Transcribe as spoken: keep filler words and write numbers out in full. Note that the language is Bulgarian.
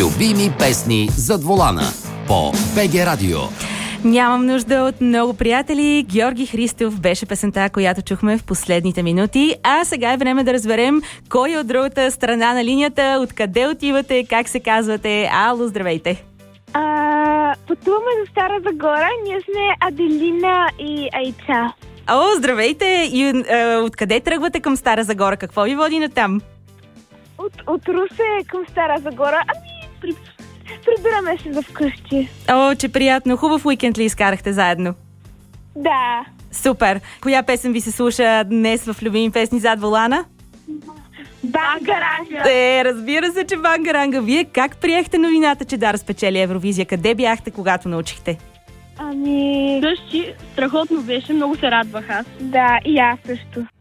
Любими песни зад волана по БГ Радио. Нямам нужда от много приятели. Георги Христов беше песента, която чухме в последните минути. А сега е време да разберем кой е от другата страна на линията, откъде отивате, как се казвате. Ало, здравейте! А, пътуваме за Стара Загора. Ние сме Аделина и Айца. О, здравейте! И а, откъде тръгвате към Стара Загора? Какво ви води натам? От, от Русе към Стара Загора. Ами, при, прибираме се за вкъщи. О, че приятно! Хубав уикенд ли изкарахте заедно? Да. Супер! Коя песен ви се слуша днес в Любими песни зад волана? Бангаранга! Е, разбира се, че Бангаранга. Вие как приехте новината, че да разпечели Евровизия? Къде бяхте, когато научихте? Ами... Същи, страхотно беше, много се радвах аз. Да, и аз също.